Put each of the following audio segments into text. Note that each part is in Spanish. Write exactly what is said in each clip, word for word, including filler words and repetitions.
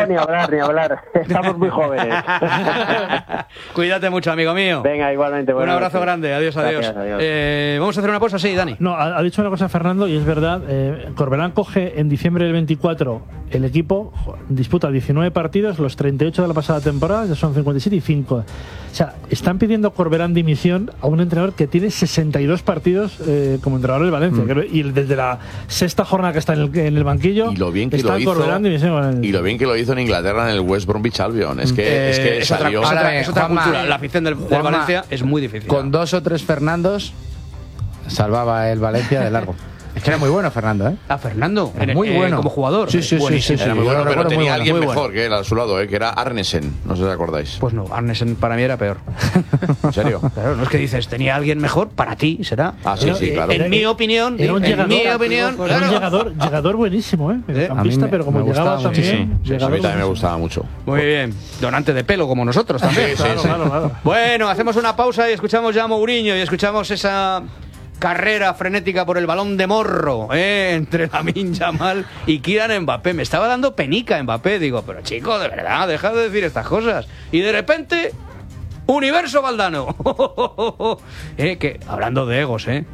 luego ni hablar, ni hablar. Estamos muy jóvenes. Cuídate mucho, amigo mío. Venga, igualmente. Un abrazo noches. grande. Adiós, adiós. Gracias, adiós. Eh, vamos a hacer una pausa, sí, Dani. No, ha, ha dicho una cosa Fernando y es verdad. Eh, Corberán coge en diciembre del veinticuatro el equipo, disputa diecinueve partidos, los treinta y ocho de la pasada temporada, ya son cincuenta y siete y cinco. O sea, están pidiendo Corberán dimisión a un entrenador que tiene sesenta y dos partidos eh, como entrenador del Valencia. Mm. Que, y desde la sexta jornada que está en el, en el banquillo, y lo bien que está lo hizo, Corberán dimisión. Y lo bien que lo hizo en Inglaterra en el West Bromwich Albion. Es que, eh, es, que es salió... otra, es otra, es otra Juanma, cultura. La afición del, del Juanma, Valencia es muy difícil. Con dos o tres Fernandos salvaba el Valencia de largo. Es que era muy bueno Fernando, ¿eh? Ah, Fernando. Era muy eh, bueno. Como jugador. Sí, sí, sí, sí, sí. Era muy bueno, pero tenía muy alguien bueno. mejor que él a su lado, ¿eh? Que era Arnesen. No sé si os acordáis. Pues no, Arnesen para mí era peor. ¿En serio? Claro, no es que dices, tenía alguien mejor, para ti será. Ah, sí, sí, claro. En Era, mi opinión, era un en llegador, mi opinión, era claro. un llegador, llegador buenísimo, ¿eh? ¿Eh? Campista, me, pero como me llegaba también. Sí, a mí también me gustaba mucho. Muy bien. Donante de pelo, como nosotros también. Sí, sí, Claro, sí. claro, claro. Bueno, hacemos una pausa y escuchamos ya a Mourinho y escuchamos esa carrera frenética por el balón de morro, ¿eh? Entre Lamine Yamal y Kylian Mbappé. Me estaba dando penica Mbappé. Digo, pero chico, de verdad, deja de decir estas cosas. Y de repente, Universo Valdano. eh, que, hablando de egos, ¿eh?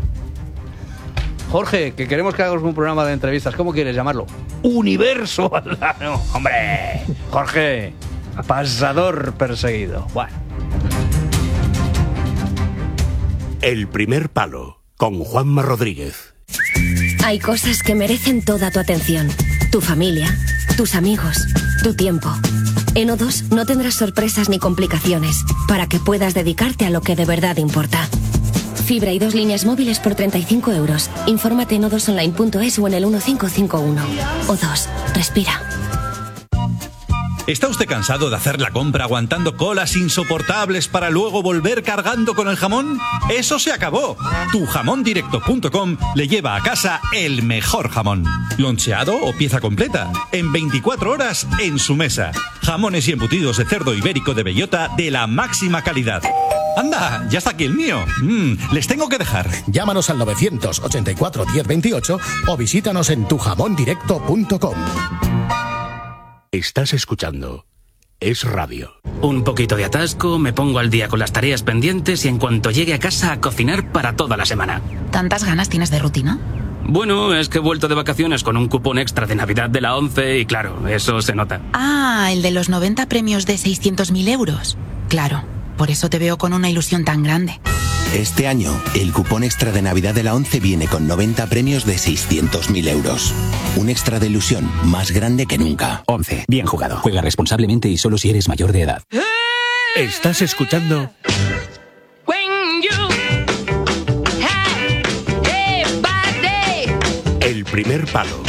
Jorge, que queremos que hagamos un programa de entrevistas. ¿Cómo quieres llamarlo? Universo Valdano. Hombre, Jorge, pasador perseguido. Bueno. El primer palo, con Juanma Rodríguez. Hay cosas que merecen toda tu atención. Tu familia, tus amigos, tu tiempo. En O dos no tendrás sorpresas ni complicaciones para que puedas dedicarte a lo que de verdad importa. Fibra y dos líneas móviles por treinta y cinco euros. Infórmate en o dos online punto es o en el uno cinco cinco uno. O dos, respira. ¿Está usted cansado de hacer la compra aguantando colas insoportables para luego volver cargando con el jamón? ¡Eso se acabó! tu jamón directo punto com le lleva a casa el mejor jamón. Loncheado o pieza completa. En veinticuatro horas en su mesa. Jamones y embutidos de cerdo ibérico de bellota de la máxima calidad. ¡Anda! ¡Ya está aquí el mío! Mm, les tengo que dejar. Llámanos al novecientos ochenta y cuatro diez veintiocho o visítanos en tu jamón directo punto com. Estás escuchando Es Radio. Un poquito de atasco, me pongo al día con las tareas pendientes y en cuanto llegue a casa a cocinar para toda la semana. ¿Tantas ganas tienes de rutina? Bueno, es que he vuelto de vacaciones con un cupón extra de Navidad de la ONCE y claro, eso se nota. Ah, el de los noventa premios de seiscientos mil euros. Claro, por eso te veo con una ilusión tan grande. Este año, el cupón extra de Navidad de la ONCE viene con noventa premios de seiscientos mil euros. Un extra de ilusión más grande que nunca. ONCE. Bien jugado. Juega responsablemente y solo si eres mayor de edad. Estás escuchando El primer palo.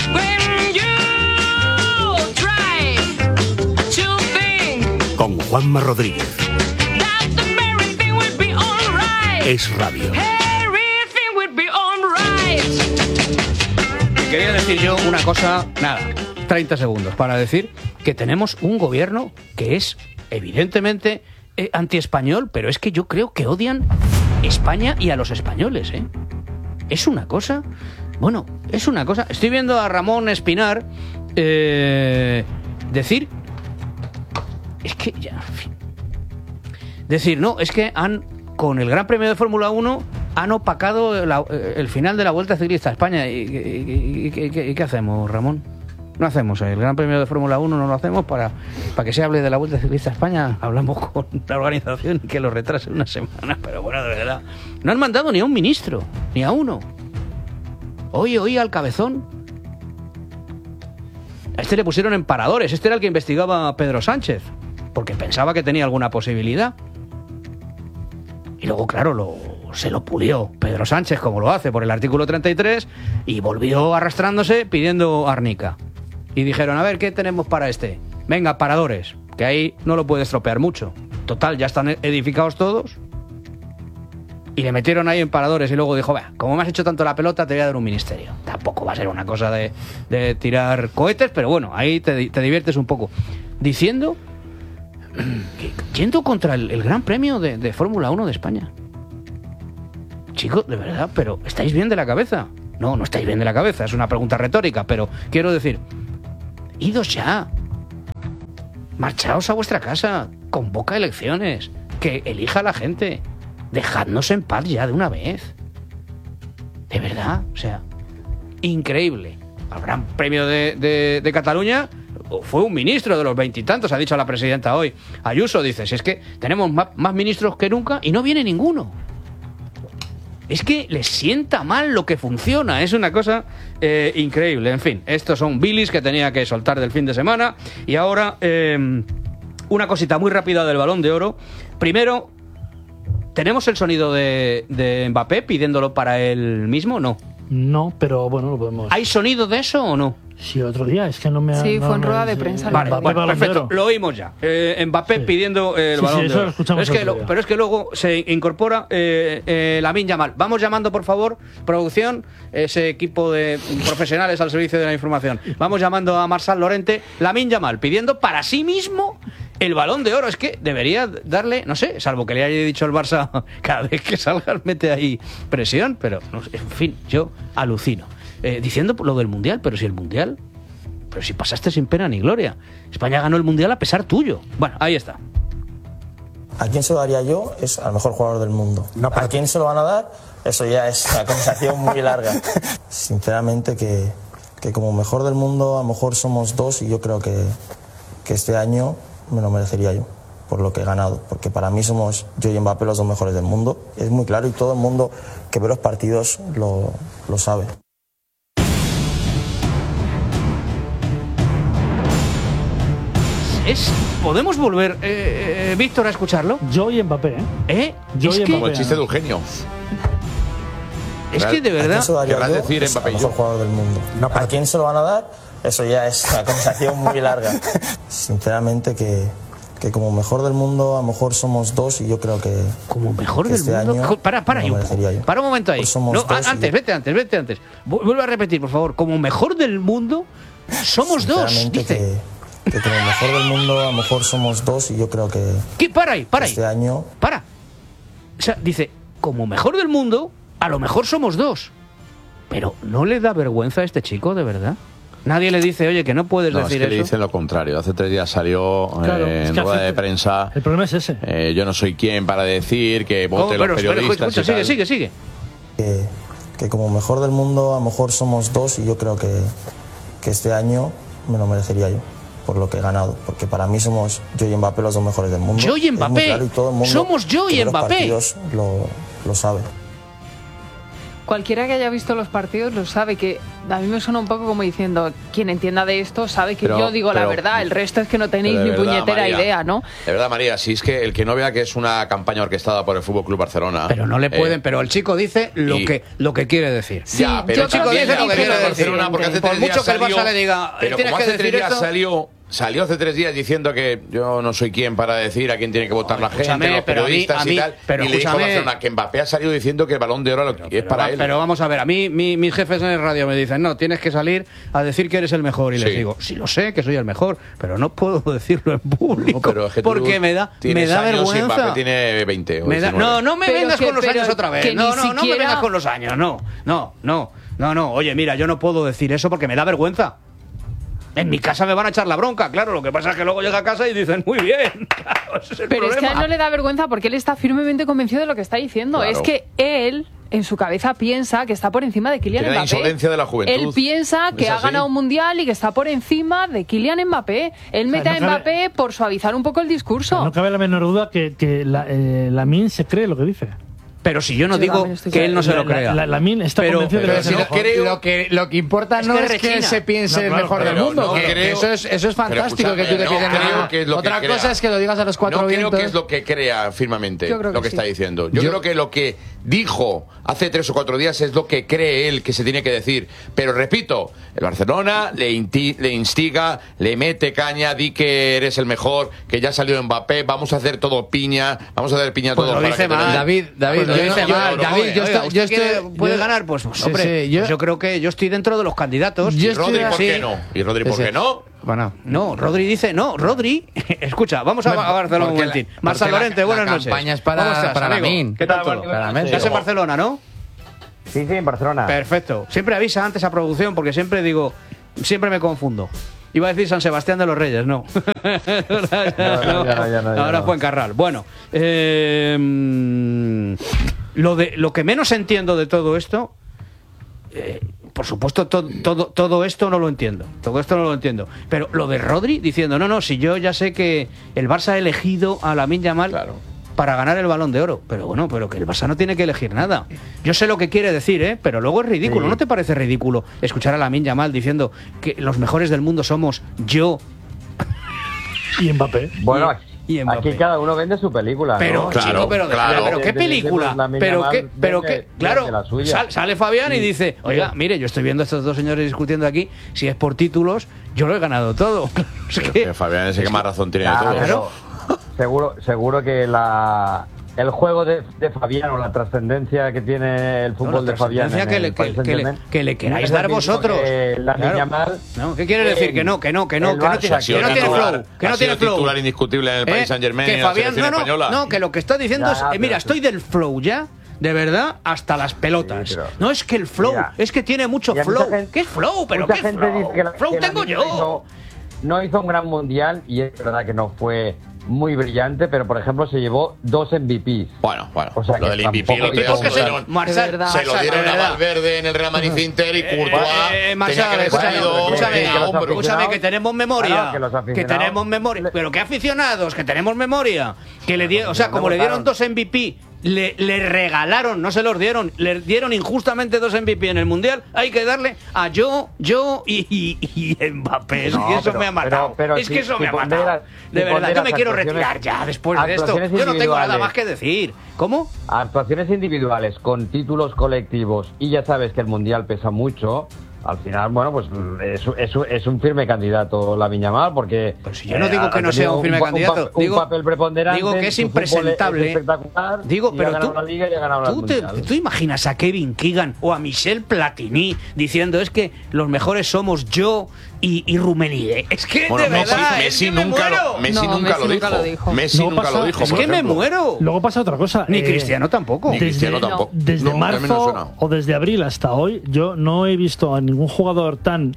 Con Juanma Rodríguez. Es Radio. Quería decir yo una cosa, nada, treinta segundos, para decir que tenemos un gobierno que es evidentemente eh, antiespañol, pero es que yo creo que odian España y a los españoles, ¿eh? Es una cosa, bueno, es una cosa. Estoy viendo a Ramón Espinar eh, decir, es que ya, en fin, decir, no, es que han, con el Gran Premio de Fórmula uno, han opacado la, el final de la Vuelta Ciclista a España. ¿Y, y, y, y, y qué hacemos, Ramón? No hacemos el Gran Premio de Fórmula uno, no lo hacemos para, para que se hable de la Vuelta Ciclista a España. Hablamos con la organización y que lo retrase una semana. Pero bueno, de verdad, no han mandado ni a un ministro, ni a uno. Oye, oye, al cabezón. A este le pusieron en paradores. Este era el que investigaba a Pedro Sánchez, porque pensaba que tenía alguna posibilidad. Y luego, claro, lo, se lo pulió Pedro Sánchez, como lo hace por el artículo treinta y tres, y volvió arrastrándose pidiendo arnica. Y dijeron, a ver, ¿qué tenemos para este? Venga, paradores, que ahí no lo puede estropear mucho. Total, ya están edificados todos. Y le metieron ahí en paradores y luego dijo, como me has hecho tanto la pelota, te voy a dar un ministerio. Tampoco va a ser una cosa de, de tirar cohetes, pero bueno, ahí te, te diviertes un poco. Diciendo... yendo contra el, el Gran Premio de, de Fórmula uno de España. Chicos, de verdad, pero ¿estáis bien de la cabeza? No, no estáis bien de la cabeza, es una pregunta retórica, pero quiero decir, idos ya. marchaos a vuestra casa, convoca elecciones, que elija a la gente, dejadnos en paz ya de una vez. De verdad, o sea, increíble. Al Gran Premio de, de, de Cataluña fue un ministro de los veintitantos, ha dicho la presidenta hoy. Ayuso dice, si es que tenemos más, más ministros que nunca y no viene ninguno. Es que les sienta mal lo que funciona, es una cosa eh, increíble. En fin, estos son bilis que tenía que soltar del fin de semana. Y ahora, eh, una cosita muy rápida del Balón de Oro. Primero, ¿tenemos el sonido de, de Mbappé pidiéndolo para él mismo? No. No, pero bueno, lo podemos... ¿Hay sonido de eso o no? Sí, otro día, es que no me... Sí, no fue en me- rueda de prensa. Vale, Mbappé, bueno, Balón de perfecto, Oro. lo oímos ya. Eh, Mbappé pidiendo eh, el Sí, Balón sí, de eso Oro. lo escuchamos pero, es que otro lo- día. pero es que luego se incorpora eh, eh, Lamine Yamal. Vamos llamando, por favor, producción, ese equipo de profesionales al servicio de la información. Vamos llamando a Marçal Lorente, Lamine Yamal, pidiendo para sí mismo el Balón de Oro. Es que debería darle, no sé, salvo que le haya dicho el Barça, cada vez que salgas mete ahí presión, pero no sé, en fin, yo alucino. Eh, diciendo lo del Mundial, pero si el Mundial... Pero si pasaste sin pena ni gloria. España ganó el Mundial a pesar tuyo. Bueno, ahí está. ¿A quién se lo daría yo? Es al mejor jugador del mundo. ¿A quién se lo van a dar? Eso ya es una conversación muy larga. Sinceramente que, que como mejor del mundo a lo mejor somos dos y yo creo que, que este año me lo merecería yo por lo que he ganado. Porque para mí somos yo y Mbappé los dos mejores del mundo. Es muy claro y todo el mundo que ve los partidos lo, lo sabe. Es, ¿Podemos volver, eh, eh, Víctor, a escucharlo? Yo y Mbappé, ¿eh? ¿Eh? Yo es y que, Como el chiste de Eugenio. es que de ¿A verdad... quién se lo daría Querrás yo? decir Es Mbappé al y mejor yo. jugador del mundo. ¿A quién se lo van a dar? Eso ya es una conversación muy larga. Sinceramente que, que como mejor del mundo a lo mejor somos dos y yo creo que... Como mejor que del este mundo... año Jo, para, para me ahí lo un poco. merecería yo. Para un momento ahí. Pues somos No, dos a- y antes, yo- vete antes, vete antes. Vu- Vuelve a repetir, por favor. Como mejor del mundo, somos dos, Sinceramente dice. que, que como mejor del mundo a lo mejor somos dos y yo creo que... ¿Qué? Para ahí, para ahí. Este año... Para. O sea, dice, como mejor del mundo, a lo mejor somos dos. Pero ¿no le da vergüenza a este chico, de verdad? Nadie le dice, oye, que no puedes No, es decir que le eso. dicen lo contrario. Hace tres días salió Claro, eh, es en que rueda hace- de prensa. El problema es ese. eh, yo no soy quien para decir que ¿Cómo? vote Pero, los espera, periodistas. escucha, y sigue, tal. sigue, sigue. que, que como mejor del mundo a lo mejor somos dos y yo creo que, que este año me lo merecería yo por lo que he ganado, porque para mí somos yo y Mbappé los dos mejores del mundo. Yo y Es muy Mbappé. claro y todo el mundo Somos yo que y ve los Mbappé. partidos Lo, lo sabe. Cualquiera que haya visto los partidos lo sabe, que a mí me suena un poco como diciendo, quien entienda de esto sabe que Pero- yo digo la pero- verdad, el resto es que no tenéis Pero de ni verdad, puñetera María, idea, ¿no? De verdad, María, si es que el que no vea que es una campaña orquestada por el Fútbol Club Barcelona. Pero no le pueden, eh, pero el chico dice lo y- que lo que quiere decir. ya, pero el chico también dice lo que dice quiere el decir. Barcelona, porque hace Por tres mucho días que el Barça salió- le diga, pero tienes como que hace decir tres días esto. salió, salió hace tres días diciendo que yo no soy quien para decir a quién tiene que votar la gente, escúchame, los pero a mí- periodistas a mí- y tal. pero y le dijo a escúchame. Barcelona que Mbappé ha salido diciendo que el Balón de Oro lo- es para Va- él. Pero vamos a ver, a mí mi- mis jefes en el radio me dicen, no, tienes que salir a decir que eres el mejor. Y les Sí. digo, sí lo sé, que soy el mejor, pero no puedo decirlo en público. Pero es que tú porque me da, me tienes da años y vergüenza. Mbappé tiene veinte o Me da- diecinueve. no, no me Pero vengas que- con los pero años otra vez. que No, ni no, no me siquiera- vengas con los años. No, no, no, no, no. Oye, mira, yo no puedo decir eso porque me da vergüenza. En mi casa me van a echar la bronca, claro. Lo que pasa es que luego llega a casa y dicen, muy bien. Claro, ese es el Pero es que a problema. él no le da vergüenza porque él está firmemente convencido de lo que está diciendo. Claro. Es que él, en su cabeza, piensa que está por encima de Kylian Tiene la Mbappé. insolencia de la juventud. Él piensa que ¿Es ha así? ganado un mundial y que está por encima de Kylian Mbappé. Él mete no a cabe- Mbappé por suavizar un poco el discurso. No cabe la menor duda que, que la, eh, Lamine se cree lo que dice. Pero si yo no Yo digo también estoy que él no se lo La- crea. la- Lamine está Pero- convencido de pero que si es el lo mejor. creo- Lo que, lo que importa Es no que es que rechina. él se piense No, el claro, mejor del pero mundo, no que creo- eso es, eso es fantástico pero que tú te escúchame, pienses. no creo que es lo Otra que cosa crea. es que lo digas a los cuatro No creo vientos. que es lo que crea firmemente Yo creo lo que que sí. está diciendo. Yo, Yo- creo que lo que dijo hace tres o cuatro días es lo que cree él que se tiene que decir. Pero repito, el Barcelona le, inti- le instiga, le mete caña, di que eres el mejor, que ya salió Mbappé, vamos a hacer todo piña, vamos a hacer piña Pues todo lo para dice que te mal. den- David, David, Pues lo yo, dice no- yo- mal. David, Oye, yo oiga, estoy, ¿usted yo quiere- estoy, puede yo- ganar, pues, pues, Sí, hombre, sí, yo- pues yo creo que yo estoy dentro de los candidatos. Yo ¿Y Rodri estoy- por sí. qué no? ¿Y Rodri por Sí, sí. qué no? Bueno, No, Rodri dice, no, Rodri, escucha, vamos a, a Barcelona un porque la- momentín. porque Marçal la- Lorente, buenas la noches. campaña es para- ¿Cómo estás, para amigo? Lamine. ¿Qué tal ¿Qué tal? todo? Claramente. Estás en Barcelona, ¿no? Sí, sí, en Barcelona. Perfecto. Siempre avisa antes a producción porque siempre digo, siempre me confundo. Iba a decir San Sebastián de los Reyes, no. no, ya no, ya no, ya ahora no. Fuencarral. Bueno, eh, lo, de, lo que menos entiendo de todo esto, eh, por supuesto, to, todo, todo esto no lo entiendo. Todo esto no lo entiendo. Pero lo de Rodri diciendo, no, no, si yo ya sé que el Barça ha elegido a Lamine Yamal claro. para ganar el Balón de Oro. Pero bueno, pero que el Barça no tiene que elegir nada. Yo sé lo que quiere decir, ¿eh? Pero luego es ridículo. Sí. ¿No te parece ridículo escuchar a Lamine Yamal diciendo que los mejores del mundo somos yo y Mbappé? Bueno, y, y Mbappé. Aquí cada uno vende su película, pero, ¿no? Chico, Claro, pero, claro. pero ¿qué película? Pero qué, pero qué, claro, sal, sale Fabián y dice, oiga, mire, yo estoy viendo a estos dos señores discutiendo aquí, si es por títulos, yo lo he ganado todo. Es que, que Fabián es el que más razón tiene de todo. Claro. Seguro, seguro que la el juego de, de Fabián o la trascendencia que tiene el fútbol no, de Fabián que, en le, el que, que, le, que le queráis dar vosotros. Que la claro. Yamal, no, ¿qué quiere decir? Que no, que no, que no, que no, tiene, que no tiene flow, que no tiene flow. Titular indiscutible en el Paris ¿Eh? Saint-Germain que y en la Fabián, selección no, española. No, que lo que está diciendo ya, es, eh, mira, estoy del flow ya. De verdad, hasta las pelotas. Sí, pero, no es que el flow, mira, es que tiene mucho flow. Gente, ¿Qué es flow? Pero mucha ¿qué gente flow? Dice que la, flow que tengo yo. Hizo, no hizo un gran mundial y es verdad que no fue muy brillante, pero por ejemplo se llevó dos M V Pes. Bueno, bueno, o sea, lo del M V P lo dieron, se, Marcel, se lo dieron a Valverde en el Real Madrid Inter y Courtois eh, eh, Marcel, tenía que escúchame, escúchame, escúchame, escúchame, que tenemos memoria, claro, que, que tenemos memoria, pero que aficionados, que tenemos memoria, que le dieron, o sea, como le dieron dos M V P, le, le regalaron, no se los dieron, le dieron injustamente dos M V P en el Mundial, hay que darle a yo, yo y, y, y Mbappé. Es no, que eso pero, me ha matado. Pero, pero es si, que eso si me ha matado. Ponderas, de si verdad, yo me quiero retirar ya después de esto. Yo no tengo nada más que decir. ¿Cómo? Actuaciones individuales con títulos colectivos y ya sabes que el Mundial pesa mucho. Al final, bueno, pues es, es, es un firme candidato Lamine Yamal porque... Pero si yo no digo eh, que no sea un firme un, candidato, un, digo, un papel preponderante, digo que es impresentable. Es espectacular, digo, pero tú, la Liga y ha ganado tú, te, tú imaginas a Kevin Keegan o a Michel Platini diciendo es que los mejores somos yo y, y Rummenigge. Es que bueno, de Messi, verdad, Messi, es nunca, me muero. Lo, Messi, no, nunca, Messi lo nunca dijo. lo dijo. Messi Luego nunca pasa, lo dijo. Es que me muero. Luego pasa otra cosa. Ni eh, Cristiano tampoco. Ni Cristiano desde, tampoco. Desde no, marzo o desde abril hasta hoy, yo no he visto a ningún jugador tan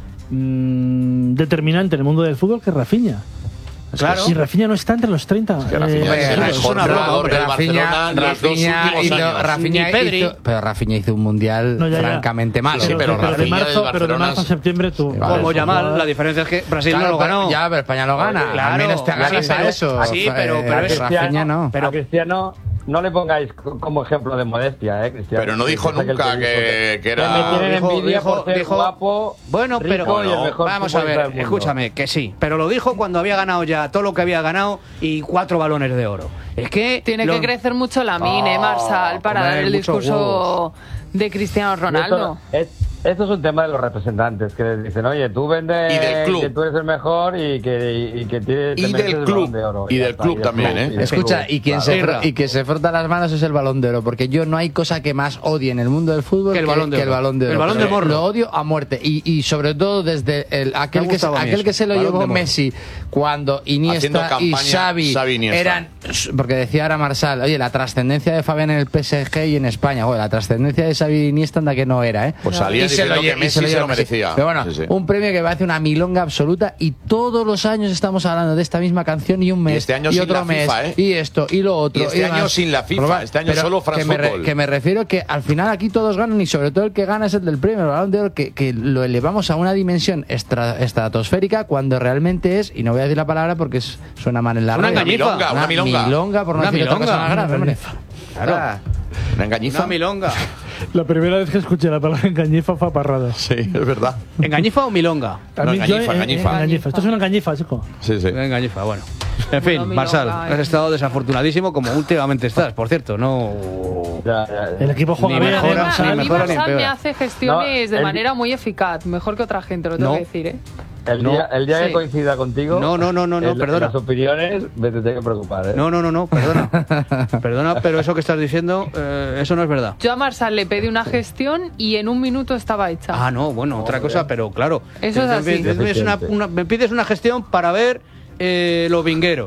mmm, determinante en el mundo del fútbol que Rafinha. Claro. Y Rafinha no está entre los treinta. Es que Rafinha eh, es el es mejor jugador del Barcelona en los dos últimos años. Rafinha hizo, pero Rafinha hizo un mundial no, ya, ya. francamente malo. Sí, pero, pero, de marzo, pero de marzo a septiembre tú. Sí, vale, como Yamal, la diferencia es que Brasil claro, no lo ganó. Ya, pero España lo gana. Claro, al menos te hagas sí, pero, eso. Sí, pero, pero eh, es Rafinha no. Pero Cristiano no le pongáis como ejemplo de modestia, ¿eh, Cristiano? Pero no dijo que nunca que, que era... Que me tienen dijo, envidia dijo, por ser dijo, guapo, bueno, pero rico y el mejor vamos a ver, escúchame, que sí, pero lo dijo cuando había ganado ya todo lo que había ganado y cuatro balones de oro. Es que... Tiene lo... que crecer mucho Lamine, oh, Marsal, para dar el discurso huevos. de Cristiano Ronaldo. Esto, es, esto es un tema de los representantes que dicen, oye, tú vendes y del club. que tú eres el mejor y que, y, y que tienes y del club de oro. Y, y del está, club y también, club, ¿eh? Y Escucha, club, y quien claro. se y que se frota las manos es el Balón de Oro, porque yo no hay cosa que más odie en el mundo del fútbol que el Balón de, que oro. El balón de, oro. El balón de morro. Lo odio a muerte y, y sobre todo desde el, aquel que aquel que se lo balón llevó Messi cuando Iniesta y Xavi, Xavi Iniesta. eran, porque decía ahora Marsal, oye, la trascendencia de Fabián en el P S G y en España, oye, la trascendencia de Xavi y Iniesta anda que no era, ¿eh? Pues salía diciendo que Messi se lo merecía. Pero bueno, sí, sí. un premio que parece una milonga absoluta y todos los años estamos hablando de esta misma canción y un mes y, este año y sin otro la mes FIFA, ¿eh? y esto y lo otro y este y año sin la FIFA, pero, este año pero solo France que me, Football. Re, que me refiero que al final aquí todos ganan y sobre todo el que gana es el del premio, el Balón de Oro, que, que lo elevamos a una dimensión estra, estratosférica cuando realmente es, y no voy a decir la palabra porque es, suena mal en la una radio, milonga, una, una milonga, milonga por no una decir milonga, otra cosa más grave, hombre. Claro. Ah. Una engañifa. Una milonga. La primera vez que escuché la palabra engañifa fue aparrada. Sí, es verdad. ¿Engañifa o milonga? No, engañifa, engañifa. engañifa. Esto es una engañifa, chico. Sí, sí. Engañifa, bueno. En fin, no, Marsal, has estado desafortunadísimo como últimamente estás, por cierto, no... Ya, ya, ya. El equipo juega ni bien. Mejora, a ni mí mejora, Marsal ni me hace gestiones no, de el... manera muy eficaz, mejor que otra gente, lo tengo no. que decir, ¿eh? El no. día, el día sí. que coincida contigo. No, no, no, no, no el, perdona. Las opiniones me te tengo que preocupar, ¿eh? No, no, no, no, perdona. Perdona, pero eso que estás diciendo, eh, eso no es verdad. Yo a Marsal le pedí una gestión y en un minuto estaba hecha. Ah, no, bueno, otra cosa, pero claro. Eso es así. Me, me, una, una, me pides una gestión para ver eh, los vingueros.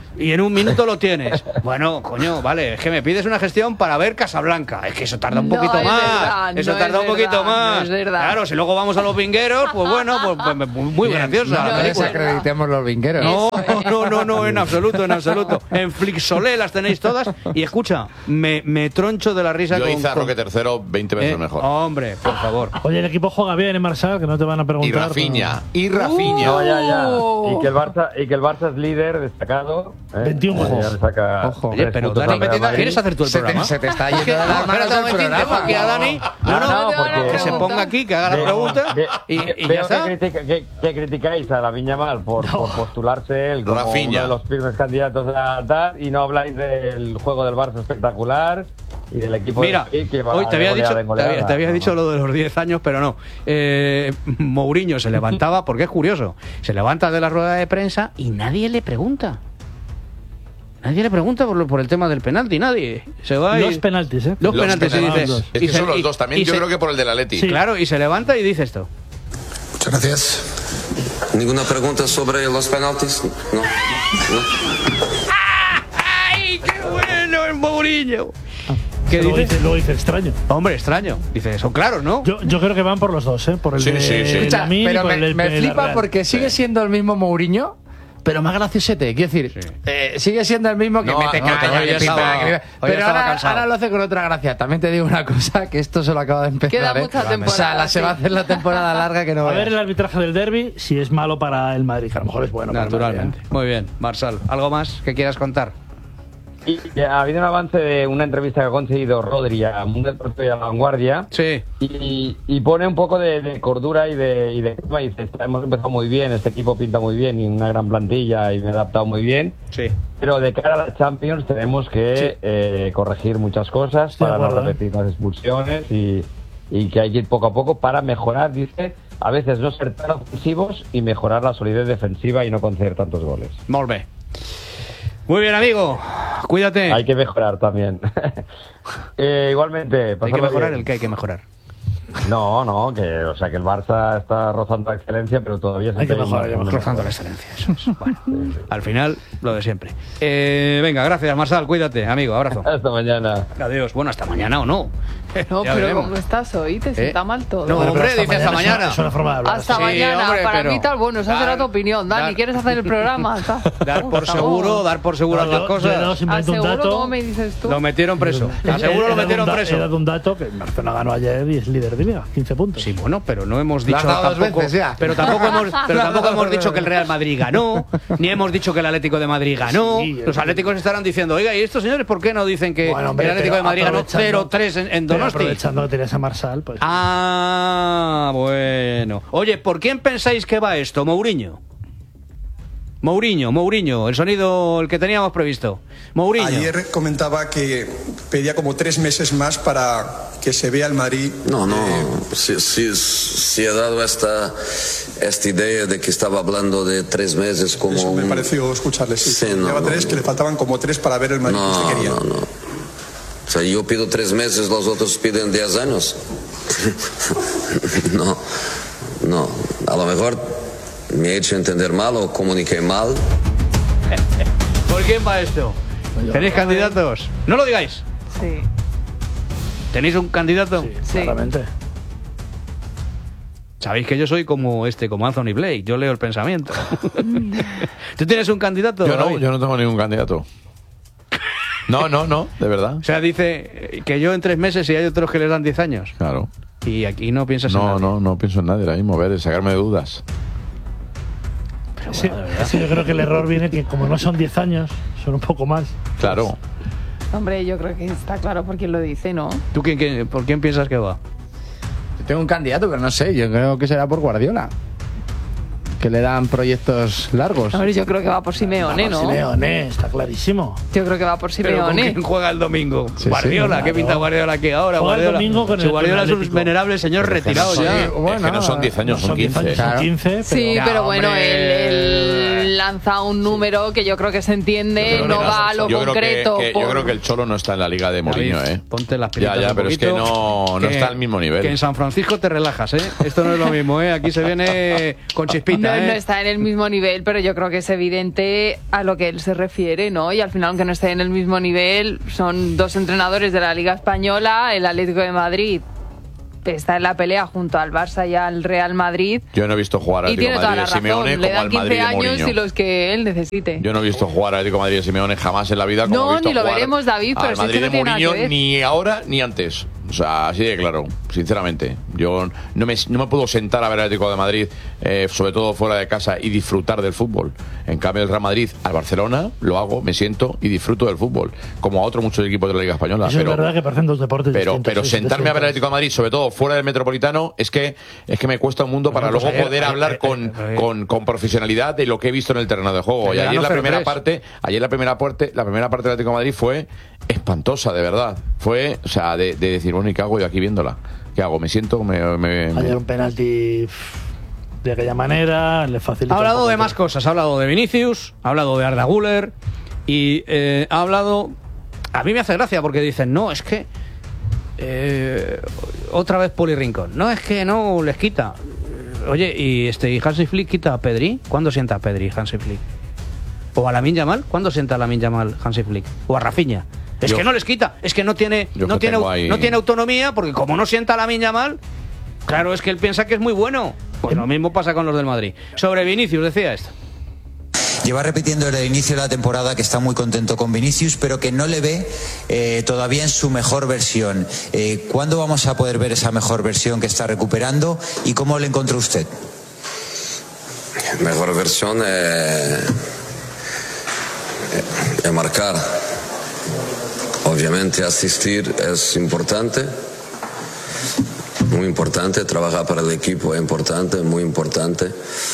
y en un minuto lo tienes. Bueno, coño, vale, es que me pides una gestión para ver Casablanca. Es que eso tarda un No poquito es más. verdad, eso no tarda es un poquito verdad, más. no es verdad. Claro, si luego vamos a los vingueros, pues bueno, pues, pues muy Bien, graciosa. No, la no película. desacreditemos los vingueros. No, no, no, no, en absoluto, en absoluto. En Flixolé las tenéis todas. Y escucha, me, me troncho de la risa Yo con... hice a con- Roque tercero veinte veces Eh, mejor. Hombre, por favor. Oye, el equipo juega bien en Marsal, que no te van a Y preguntar. Rafinha, y Uh. Rafinha. No, ya, ya. Y que el Barça, y que el Barça es líder destacado. ¿eh? veintiún Ya juegos. le saca Ojo. tres Oye, pero puntos Dani, al Real Madrid. ¿quieres hacer tú el Se te, programa? se te está yendo Es que, de las no, manos espérate un el momentito, programa. dejo aquí a Dani. No, no, No, no, porque- que se ponga aquí, que haga la Ve- pregunta ve- y, ve- y ya veo está. que, critica- que- que criticáis a la Viña Mal por, por postularse él como Rafinha. uno de los firmes candidatos a tal y no habláis del juego del Barça espectacular y del equipo Mira, de que va hoy te de había, goleada dicho, en te había, goleada. te había No, dicho no. lo de los diez años, pero no. Eh, Mourinho se levantaba, porque es curioso, se levanta de la rueda de prensa y nadie le pregunta. Nadie le pregunta por, lo- por el tema del penalti, nadie. Se va y- Los penaltis, ¿eh? Los, Los penaltis, y penaltis. dice- Es y que se- son los y- dos también. y Yo se- creo que por el del Atleti. Sí, claro, y se levanta y dice esto. Muchas gracias. ¿Ninguna pregunta sobre los penaltis? No. ¿No? ¡Ay, qué bueno el Mourinho! ¿Qué Luego dice? dice, luego dice extraño. Hombre, extraño. Dice, son claros, ¿no? Yo, yo creo que van por los dos, ¿eh? Por el Sí, de sí, sí. Escucha, Lamine y pero por el me, del me de la flipa Real. porque sigue siendo el mismo Mourinho, pero más graciosete. Quiero decir, eh, sigue siendo el mismo que No, mete no, caña, hoy que estaba- pipa, que- hoy pero estaba ahora, cansado. ahora lo hace con otra gracia. También te digo una cosa, que esto solo acaba de empezar. Queda ¿eh? mucha temporada, O sea, la, se va a sí. hacer la temporada larga que no A ver el veas. arbitraje del derby, si es malo para el Madrid, que a lo mejor es bueno para el Madrid, Naturalmente. ¿eh? Muy bien, Marsal. ¿Algo más que quieras contar? Y ha habido un avance de una entrevista que ha conseguido Rodri a Mundo Deportivo y a La Vanguardia. Sí. Y, y pone un poco de, de cordura y de, y de calma y dice, "Está- hemos empezado muy bien, este equipo pinta muy bien y una gran plantilla y me he adaptado muy bien. Sí. Pero de cara a la Champions tenemos que Sí. eh, corregir muchas cosas Estoy de para no acuerdo, ¿eh? repetir las expulsiones y, y que hay que ir poco a poco para mejorar, dice, a veces no ser tan ofensivos y mejorar la solidez defensiva y no conceder tantos goles. Molt bé. Muy bien, amigo. Cuídate. Hay que mejorar también. Eh, igualmente, Hay que pásalo mejorar bien. el que hay que mejorar. No, no, que o sea que el Barça está rozando la excelencia, pero todavía Hay que siempre mejorar, más- hay que mejorar. Rozando la excelencia. Eso es. Bueno, al final, lo de siempre. Eh, venga, gracias, Marsal. Cuídate, amigo. Abrazo. Hasta mañana. Adiós. Bueno, hasta mañana o no. No, Ya pero veremos. ¿cómo estás hoy? Te sienta mal todo. No, Pero hombre, hasta dice hasta mañana mañana. es una- es una forma de hablar. Hasta Sí, mañana. hombre, Para pero mí tal, bueno, esa será dar- tu opinión. Dani, dar- ¿quieres hacer el programa? Está- Dar por Está seguro, bueno. dar por seguro No, las yo- cosas. yo he dado simplemente un ¿Aseguro? dato. ¿Cómo me dices tú? Lo metieron preso. He- Aseguro he lo dado metieron un da- preso. He dado un dato que el Barcelona ganó ayer y es líder de liga, quince puntos. Sí, bueno, pero no hemos Lo dicho has dado dos tampoco, veces ya. pero tampoco hemos, pero Lo has tampoco dado hemos dos dicho que el veces. Real Madrid ganó, ni hemos dicho que el Atlético de Madrid ganó. Sí, Los atléticos estarán diciendo, oiga, ¿y estos señores por qué no dicen que Bueno, hombre, el Atlético pero de Madrid ganó aprovechando- cero tres en, en Pero Donosti? aprovechando que tenías a Marsal, pues. Ah, bueno. Oye, ¿por quién pensáis que va esto, Mourinho? Mourinho, Mourinho, el sonido el que teníamos previsto. Mourinho. Ayer comentaba que pedía como tres meses más para que se vea el Madrid. No, no, si, si, si he dado esta, esta idea de que estaba hablando de tres meses como Eso me un- pareció escucharle. Sí, Sí, no, Lleva no, tres, no. que le faltaban como tres para ver el Madrid que No, usted quería. no, no. O sea, yo pido tres meses, los otros piden diez años. No, no. A lo mejor me he hecho entender mal o comuniqué mal. ¿Por quién va esto? ¿Tenéis candidatos? No lo digáis. Sí. ¿Tenéis un candidato? Sí. Claramente. Sabéis que yo soy como este, como Anthony Blake. Yo leo el pensamiento. ¿Tú tienes un candidato? Yo no, David? yo no tengo ningún candidato. No, no, no, de verdad. O sea, dice que yo en tres meses y hay otros que les dan diez años. Claro. Y aquí no piensas en No, nadie. no, no pienso en nadie ahora mismo. A ver, sacarme de dudas. Sí, sí, yo creo que el error viene que como no son diez años, son un poco más. Claro. Hombre, yo creo que está claro por quién lo dice, ¿no? ¿Tú quién, quién- por quién piensas que va? Yo tengo un candidato, pero no sé, yo creo que será por Guardiola. Que le dan proyectos largos. Hombre, yo creo que va por Simeone, ¿no? Simeone, está clarísimo. Yo creo que va por Pero ¿con Simeone. quién juega el domingo? Sí, Guardiola, sí, ¿qué claro. pinta Guardiola aquí ahora? Juega el Guardiola, domingo con si el- Guardiola con es el un Atlético. venerable señor Pero es que retirado no ya. son- es que no son diez años, son son diez quince. años, son Claro. quince. Sí, pero- pero bueno, hombre. el, el- lanza un número que yo creo que se entiende, no va a lo yo concreto. Creo que, que, por... Yo creo que el Cholo no está en la liga de Mourinho, David, ¿eh? Ponte las Ya, ya, pero poquito, es que no, no que, está al mismo nivel. Que en San Francisco te relajas, ¿eh? Esto no es lo mismo, ¿eh? Aquí se viene con chispita, no, ¿eh? no está en el mismo nivel, pero yo creo que es evidente a lo que él se refiere, ¿no? Y al final, aunque no esté en el mismo nivel, son dos entrenadores de la Liga Española, el Atlético de Madrid está en la pelea junto al Barça y al Real Madrid. Yo no he visto jugar al Atlético de Madrid de Simeone le como dan al Madrid de años Mourinho. y los que él necesite. Yo no he visto jugar al Atlético de Madrid de Simeone jamás en la vida. Como No, he visto ni lo jugar veremos, David, pero al si es Madrid que no de tiene nada Mourinho que ver. ni ahora ni antes. O sea, así de claro, sinceramente. Yo no me, no me puedo sentar a ver al Atlético de Madrid, eh, sobre todo fuera de casa, y disfrutar del fútbol. En cambio, el Real Madrid al Barcelona lo hago, me siento y disfruto del fútbol, como a otros muchos equipos de la Liga Española. Eso pero, es verdad que parecen dos deportes pero, distintos. pero sí, sentarme a ver al Atlético de Madrid, sobre todo fuera del Metropolitano, es que es que me cuesta un mundo para pues luego ayer, poder ayer, hablar ayer, con, ayer. con, con profesionalidad de lo que he visto en el terreno de juego. Y Ayer ayer la ganó primera cero tres. parte, ayer la primera parte, la primera parte del Atlético de Madrid fue espantosa, de verdad. Fue, o sea, de, de decir, bueno, ¿y qué hago yo aquí viéndola? ¿Qué hago? ¿Me siento? Me, me, me... Ayer un penalti de aquella manera, le facilita. Ha hablado de más cosas, ha hablado de Vinicius, ha hablado de Arda Güler y eh, ha hablado... A mí me hace gracia porque dicen, no, es que... Eh, otra vez Poli Rincón. No, es que no les quita. Oye, ¿y este y Hansi Flick quita a Pedri? ¿Cuándo sienta a Pedri Hansi Flick? ¿O a Lamine Yamal? ¿Cuándo sienta a Lamine Yamal Hansi Flick? ¿O a Rafinha? Es Yo- que no les quita, es que no tiene Yo no que tiene, tengo ahí- no tiene autonomía, porque como no sienta a Lamine Yamal, claro, es que él piensa que es muy bueno. Pues lo mismo pasa con los del Madrid. Sobre Vinicius decía esto. Lleva repitiendo desde el inicio de la temporada que está muy contento con Vinicius, pero que no le ve eh, todavía en su mejor versión. Eh, ¿Cuándo vamos a poder ver esa mejor versión que está recuperando y cómo le encontró usted? Mejor versión es, es marcar. Obviamente asistir es importante, muy importante, trabajar para el equipo es importante, muy importante.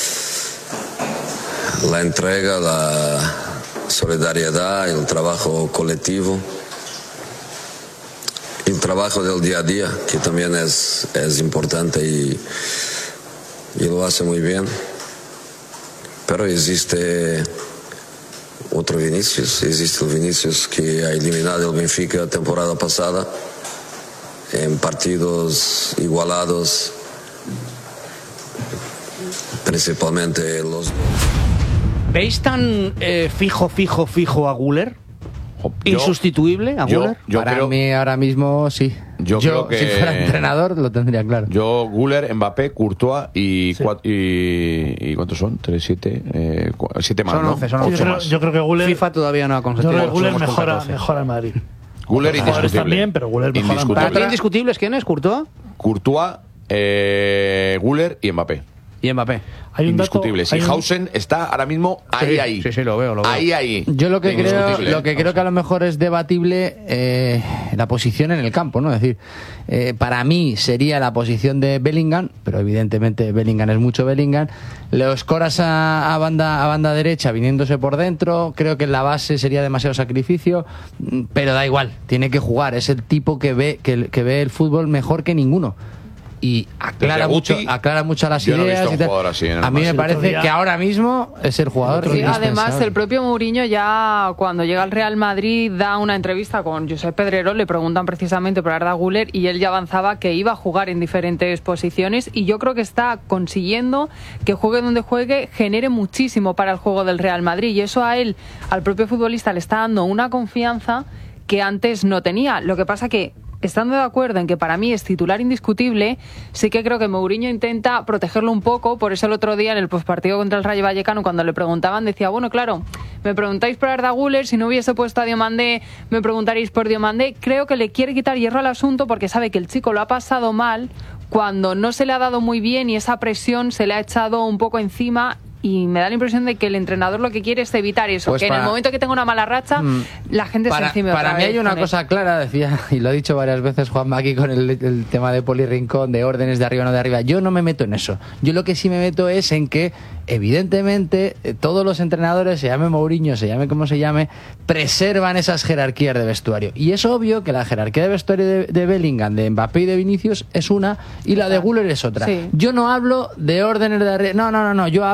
La entrega, la solidaridad, el trabajo colectivo, el trabajo del día a día, que también es, es importante y, y lo hace muy bien. Pero existe otro Vinicius, existe el Vinicius que ha eliminado el Benfica la temporada pasada en partidos igualados, principalmente los... ¿Veis tan eh, fijo, fijo, fijo a Güler? ¿Insustituible a yo- Güler? yo Para creo- mí ahora mismo sí. Yo creo que- si fuera entrenador, lo tendría claro. Yo, Güler, Mbappé, Courtois y, cua- y, y ¿cuántos son? ¿Tres, siete? Eh, cu- siete más, Son ¿no? once, son Ocho once. Yo creo, más. yo creo que Güler, FIFA todavía no ha yo consentido. creo que Güler Somos con mejora, catorce. mejora al Madrid. Güler Los jugadores indiscutible. también, pero Güler mejora al ¿Para ti Indiscutible. indiscutibles quién es? ¿Courtois? Courtois, eh, Güler y Mbappé. Y Mbappé. Hay un dato- Indiscutibles. hay Y un- Hausen está ahora mismo ahí, Sí, ahí. sí, sí, lo veo, lo veo. Ahí, ahí. Yo lo que creo, Indiscutible. lo que creo que a lo mejor es debatible eh, la posición en el campo, ¿no? Es decir, eh, para mí sería la posición de Bellingham, pero evidentemente Bellingham es mucho Bellingham. Los coras a, a banda a banda derecha viniéndose por dentro, creo que en la base sería demasiado sacrificio, mm, pero da igual, tiene que jugar. Es el tipo que ve que, que ve el fútbol mejor que ninguno. Y aclara Desde mucho, Guti, aclara mucho las yo no he ideas. visto y un tal. jugador así en el a mí me Madrid. parece El otro día- que ahora mismo es el jugador. Sí, además, indispensable. el propio Mourinho ya cuando llega al Real Madrid da una entrevista con Josep Pedrerol, le preguntan precisamente por Arda Güler y él ya avanzaba que iba a jugar en diferentes posiciones y yo creo que está consiguiendo que juegue donde juegue, genere muchísimo para el juego del Real Madrid y eso a él, al propio futbolista, le está dando una confianza que antes no tenía. Lo que pasa que estando de acuerdo en que para mí es titular indiscutible, sí que creo que Mourinho intenta protegerlo un poco. Por eso el otro día en el postpartido contra el Rayo Vallecano, cuando le preguntaban, decía, bueno, claro, me preguntáis por Arda Güler, si no hubiese puesto a Diomandé, me preguntaréis por Diomandé. Creo que le quiere quitar hierro al asunto porque sabe que el chico lo ha pasado mal cuando no se le ha dado muy bien y esa presión se le ha echado un poco encima. Y me da la impresión de que el entrenador lo que quiere es evitar eso, Pues que para- en el momento que tenga una mala racha, Mm. la gente para, se encime para otra mí vez hay una con él. cosa clara, decía, y lo ha dicho varias veces Juanma aquí con el, el tema de Poli Rincón, de órdenes de arriba no de arriba. Yo no me meto en eso. Yo lo que sí me meto es en que, evidentemente, eh, todos los entrenadores, se llame Mourinho, se llame como se llame, preservan esas jerarquías de vestuario. Y es obvio que la jerarquía de vestuario de, de Bellingham, de Mbappé y de Vinicius es una y la de Güler es otra. Sí. Yo no hablo de órdenes de arriba. No, no, no, no. Yo hablo de que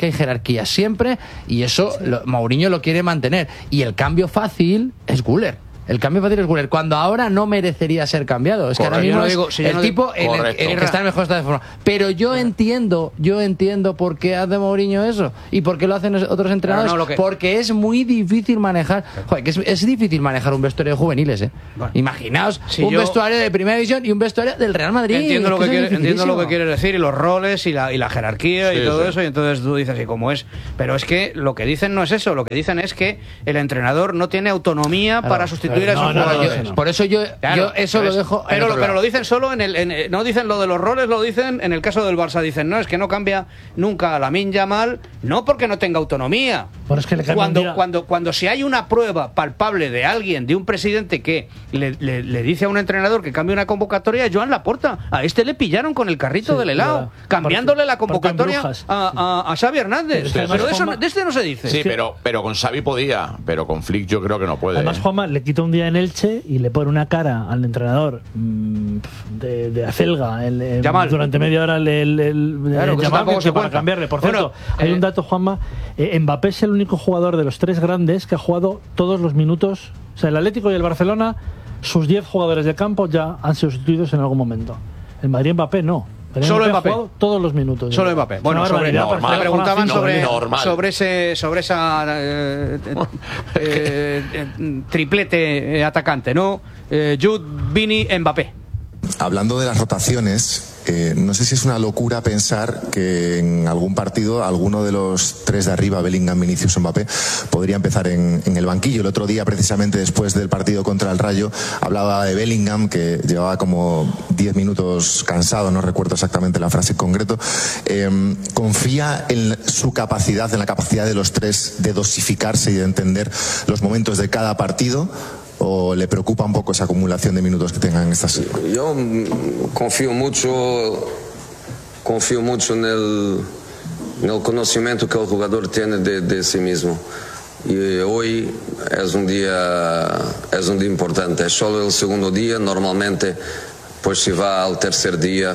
hay jerarquía siempre y eso sí. lo, Mourinho lo quiere mantener. Y el cambio fácil es Güler. El cambio fácil es Güler, cuando ahora no merecería ser cambiado. Es que ahora mismo no digo, si el no tipo en el, el que está en mejor estado de forma. Pero yo entiendo, yo entiendo por qué hace Mourinho eso y por qué lo hacen otros entrenadores. No, que... Porque es muy difícil manejar. Joder, que es, es difícil manejar un vestuario de juveniles, ¿eh? Bueno, Imaginaos si un yo... vestuario de primera división y un vestuario del Real Madrid. Entiendo lo que, quiere, entiendo lo que quieres decir y los roles y la, y la jerarquía sí, y todo sí. eso. Y entonces tú dices, ¿y cómo es? Pero es que lo que dicen no es eso. Lo que dicen es que el entrenador no tiene autonomía claro, para sustituir claro, a esos no, jugadores. No, no. Por eso yo, claro, yo eso lo dejo. Pero, lo, pero lo dicen solo en el. En, no dicen lo de los roles, lo dicen en el caso del Barça. Dicen, no, es que no cambia nunca a Lamine Yamal, no porque no tenga autonomía. Bueno, es que le cuando, cuando, cuando, cuando si hay una prueba palpable de alguien, de un presidente que le, le, le dice a un entrenador que cambie una convocatoria, es Joan Laporta. A este le pillaron con el carrito sí, del helado, verdad. cambiándole la convocatoria a, a, a Xavi Hernández. Pero, pero de, eso, de este no se dice. Sí, pero, pero con Xavi podía, pero con Flick yo creo que no puede. Además, Juanma le quita un día en Elche y le pone una cara al entrenador mmm, de, de acelga el, el, durante media hora el, el, el, claro, el Yamal, que, que para cambiarle. Por cierto, bueno, hay eh, un dato, Juanma, eh, Mbappé es el único jugador de los tres grandes que ha jugado todos los minutos. O sea, el Atlético y el Barcelona, sus diez jugadores de campo ya han sido sustituidos en algún momento. El Madrid Mbappé no. Solo Mbappé. Todos los minutos. Solo Mbappé. Bueno, sobre, normal, le preguntaban sobre, sobre ese sobre esa eh, eh, eh, triplete atacante, ¿no? Eh, Jude, Vini, Mbappé. Hablando de las rotaciones, eh, no sé si es una locura pensar que en algún partido alguno de los tres de arriba, Bellingham, Vinicius o Mbappé, podría empezar en, en el banquillo. El otro día, precisamente después del partido contra el Rayo, hablaba de Bellingham, que llevaba como diez minutos cansado, no recuerdo exactamente la frase en concreto. Eh, ¿Confía en su capacidad, en la capacidad de los tres de dosificarse y de entender los momentos de cada partido? ¿O le preocupa un poco esa acumulación de minutos que tengan estas? Yo confío mucho, confío mucho en el, en el conocimiento que el jugador tiene de, de sí mismo. Y hoy es un día, es un día importante. Es solo el segundo día. Normalmente, pues se va al tercer día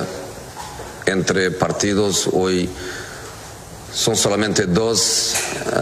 entre partidos. Hoy son solamente dos.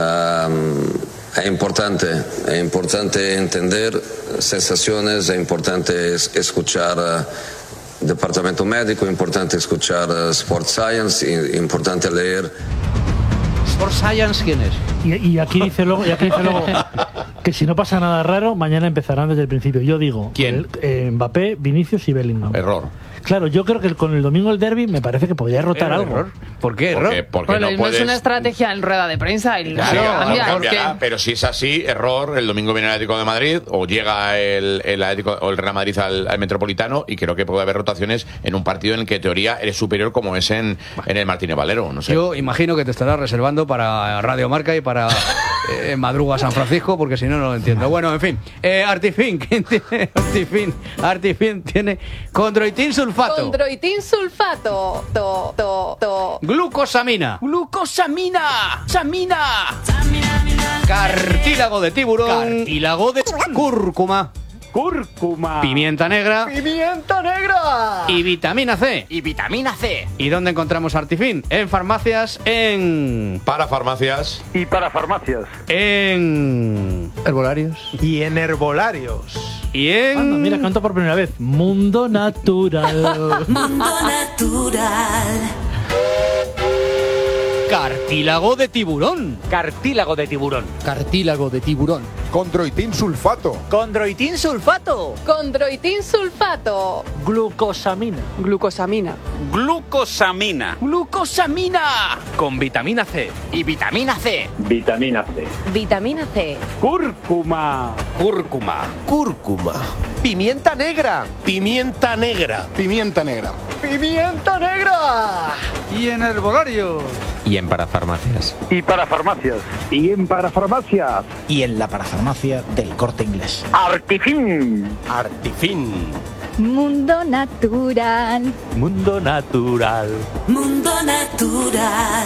Um, Es importante, es importante entender sensaciones, es importante escuchar uh, departamento médico, es importante escuchar uh, Sport Science, es importante leer. ¿Sport Science quién es? Y, y aquí dice luego, y aquí dice luego que si no pasa nada raro, mañana empezarán desde el principio. Yo digo, ¿quién? Eh, Mbappé, Vinicius y Bellingham. Error. Claro, yo creo que con el domingo el derbi me parece que podría rotar algo. Error. ¿Por qué error? Porque, porque bueno, no, puedes... no es una estrategia en rueda de prensa. Y claro, no, claro, cambia, cambiará, que... pero si es así, error. El domingo viene el Atlético de Madrid o llega el, el Atlético o el Real Madrid al, al Metropolitano y creo que puede haber rotaciones en un partido en el que en teoría eres superior como es en, en el Martínez Valero. No sé. Yo imagino que te estarás reservando para Radio Marca y para eh, Madruga San Francisco porque si no, no lo entiendo. Bueno, en fin. Eh, Artifin, ¿quién tiene? Artifin, Artifin tiene Condroitin sulfato. Condroitin sulfato. To, to, to. Glucosamina. Glucosamina. Samina. Cartílago de tiburón. Cartílago de cúrcuma. Cúrcuma. Pimienta negra. Pimienta negra. Y vitamina C. Y vitamina C. ¿Y dónde encontramos Artifin? En farmacias, en... Para farmacias. Y para farmacias. En... Herbolarios. Y en herbolarios. Y en... Anda, mira, canto por primera vez. Mundo Natural. Mundo Natural. Cartílago de tiburón. Cartílago de tiburón. Cartílago de tiburón. Condroitin sulfato. Condroitin sulfato. Condroitin sulfato. Glucosamina. Glucosamina. Glucosamina. Glucosamina. Con vitamina C. Y vitamina C. Vitamina C. Vitamina C. Cúrcuma. Cúrcuma. Cúrcuma. Pimienta negra. Pimienta negra. Pimienta negra. Pimienta negra. Y en herbolarios. Y en parafarmacias. Y para farmacias. Y en parafarmacias. Y en la parafarmacia del Corte Inglés. Artifin. Artifin. Mundo Natural. Mundo Natural. Mundo Natural.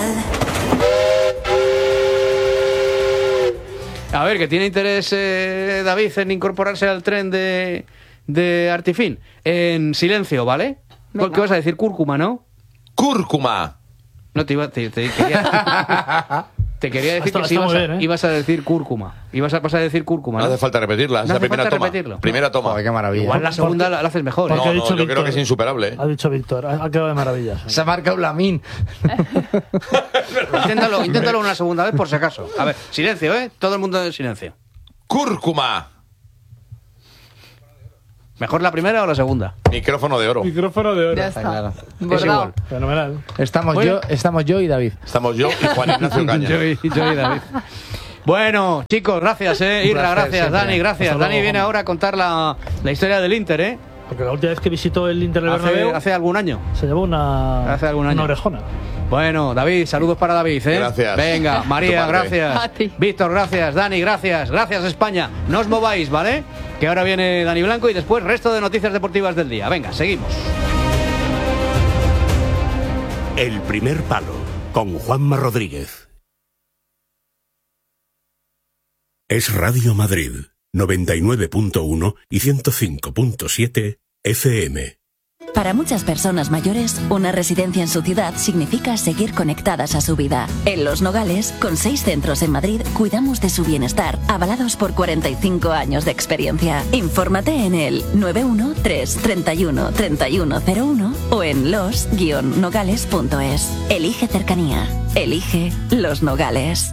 A ver, que tiene interés eh, David en incorporarse al tren de, de Artifin. En silencio, ¿vale? Venga. ¿Qué vas a decir? Cúrcuma, ¿no? Cúrcuma. No, te iba... Te, te quería... Te quería decir Hasta- que si está ibas, muy a, bien, ¿eh? ibas a decir cúrcuma. Ibas a pasar a decir cúrcuma. No ¿no? hace falta repetirla, es No la hace primera falta toma. repetirlo. Primera toma. Joder, qué maravilla. Igual la segunda la, la haces mejor. ¿eh? No, Porque ha no, dicho yo creo Víctor. que es insuperable. ¿eh? Ha dicho Víctor, ha ha quedado de maravillas. Se ha marcado Lamin. Inténtalo, inténtalo una segunda vez por si acaso. A ver, silencio, ¿eh? Todo el mundo en silencio. Cúrcuma. ¿Mejor la primera o la segunda? Micrófono de oro. Micrófono de oro. Ya está. claro. Es Bordado. igual. Fenomenal. Estamos, Bueno. yo, estamos yo y David. Estamos yo y Juan Ignacio Caña. Yo y, yo y David. Bueno, chicos, gracias, eh. Un Irra, placer, gracias. siempre. Dani, gracias. Hasta luego, Dani viene Juanma. ahora a contar la, la historia del Inter, ¿eh? Porque la última vez que visitó el Inter del Hace, Bernabéu hace algún año. se llevó una, Hace algún año. una orejona. Bueno, David, saludos para David, ¿eh? Gracias. Venga, María, Tu parte. gracias. A ti. Víctor, gracias. Dani, gracias. Gracias, España. No os mováis, ¿vale? Que ahora viene Dani Blanco y después resto de noticias deportivas del día. Venga, seguimos. El primer palo con Juanma Rodríguez. Es Radio Madrid, noventa y nueve punto uno y ciento cinco punto siete F M. Para muchas personas mayores, una residencia en su ciudad significa seguir conectadas a su vida. En Los Nogales, con seis centros en Madrid, cuidamos de su bienestar, avalados por cuarenta y cinco años de experiencia. Infórmate en el nueve uno tres, treinta y uno, treinta y uno cero uno o en los guion nogales punto es. Elige cercanía. Elige Los Nogales.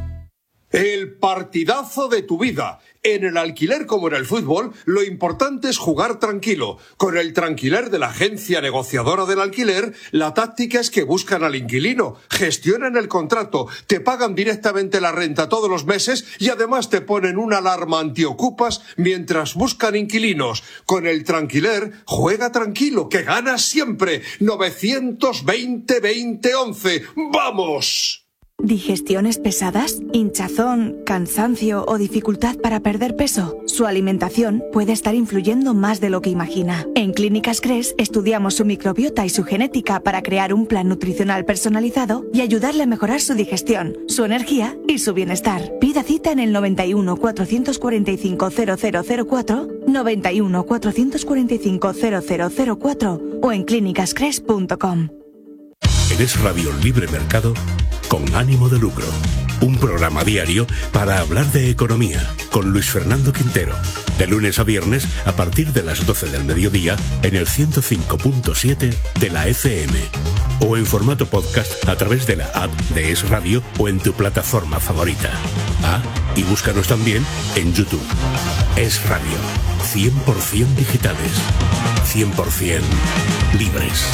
El partidazo de tu vida. En el alquiler como en el fútbol, lo importante es jugar tranquilo. Con el Tranquiler de la agencia negociadora del alquiler, la táctica es que buscan al inquilino, gestionan el contrato, te pagan directamente la renta todos los meses y además te ponen una alarma antiocupas mientras buscan inquilinos. Con el Tranquiler, juega tranquilo, que ganas siempre. novecientos veinte, veinte, once. ¡Vamos! ¿Digestiones pesadas? ¿Hinchazón, cansancio o dificultad para perder peso? Su alimentación puede estar influyendo más de lo que imagina. En Clínicas Cres estudiamos su microbiota y su genética para crear un plan nutricional personalizado y ayudarle a mejorar su digestión, su energía y su bienestar. Pida cita en el noventa y uno, cuatrocientos cuarenta y cinco, cero cero cero cuatro, noventa y uno, cuatrocientos cuarenta y cinco, cero cero cero cuatro o en clínicas cres punto com. Eres Radio Libre Mercado con ánimo de lucro. Un programa diario para hablar de economía con Luis Fernando Quintero. De lunes a viernes a partir de las doce del mediodía en el ciento cinco punto siete de la F M. O en formato podcast a través de la app de Es Radio o en tu plataforma favorita. Ah, y búscanos también en YouTube. Es Radio. cien por ciento digitales. cien por ciento libres.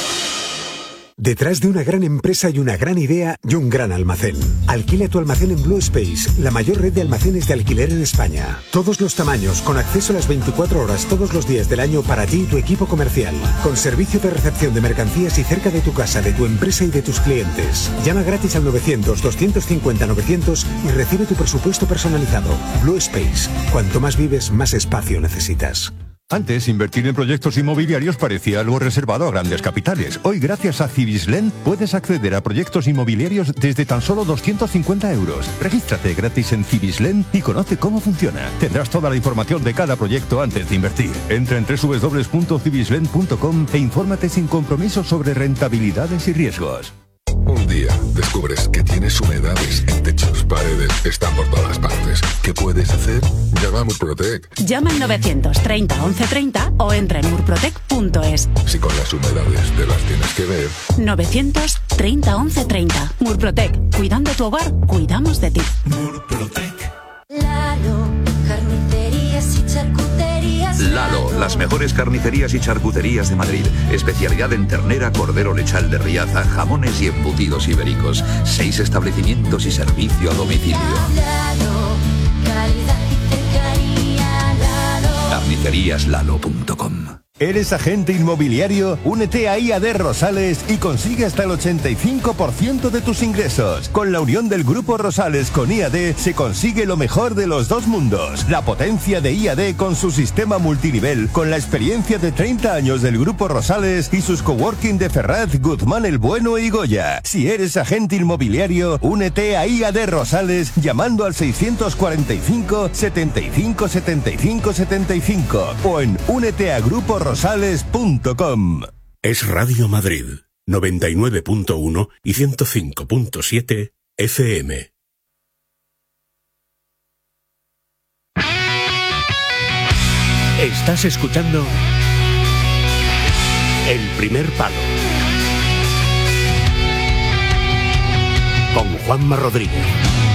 Detrás de una gran empresa y una gran idea y un gran almacén. Alquila tu almacén en Blue Space, la mayor red de almacenes de alquiler en España. Todos los tamaños, con acceso a las veinticuatro horas todos los días del año para ti y tu equipo comercial. Con servicio de recepción de mercancías y cerca de tu casa, de tu empresa y de tus clientes. Llama gratis al novecientos, doscientos cincuenta, novecientos y recibe tu presupuesto personalizado. Blue Space. Cuanto más vives, más espacio necesitas. Antes, invertir en proyectos inmobiliarios parecía algo reservado a grandes capitales. Hoy, gracias a Cibislen, puedes acceder a proyectos inmobiliarios desde tan solo doscientos cincuenta euros. Regístrate gratis en Cibislen y conoce cómo funciona. Tendrás toda la información de cada proyecto antes de invertir. Entra en doble u doble u doble u punto cibislen punto com e infórmate sin compromiso sobre rentabilidades y riesgos. Un día descubres que tienes humedades en techos, paredes, están por todas partes. ¿Qué puedes hacer? Llama a Murprotec. Llama al novecientos treinta, once treinta o entra en murprotec punto es. Si con las humedades te las tienes que ver. novecientos treinta, once treinta. Murprotec. Cuidando tu hogar, cuidamos de ti. Murprotec. Lalo, carnicerías y charcuterías. Lalo, las mejores carnicerías y charcuterías de Madrid. Especialidad en ternera, cordero lechal de Riaza, jamones y embutidos ibéricos. Seis establecimientos y servicio a domicilio. Lalo, calidad y cercanía. Lalo. carnicerías lalo punto com. ¿Eres agente inmobiliario? Únete a I A D Rosales y consigue hasta el ochenta y cinco por ciento de tus ingresos. Con la unión del Grupo Rosales con I A D se consigue lo mejor de los dos mundos. La potencia de I A D con su sistema multinivel, con la experiencia de treinta años del Grupo Rosales y sus coworking de Ferraz, Guzmán el Bueno y Goya. Si eres agente inmobiliario, únete a I A D Rosales llamando al seiscientos cuarenta y cinco, setenta y cinco, setenta y cinco, setenta y cinco o en únete a grupo rosales punto com. Es Radio Madrid, noventa y nueve punto uno y ciento cinco punto siete F M. Estás escuchando El Primer Palo con Juanma Rodríguez.